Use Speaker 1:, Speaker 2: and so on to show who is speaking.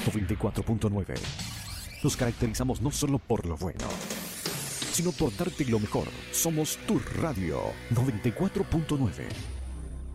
Speaker 1: 94.9. Nos caracterizamos no solo por lo bueno, sino por darte lo mejor. Somos tu radio 94.9.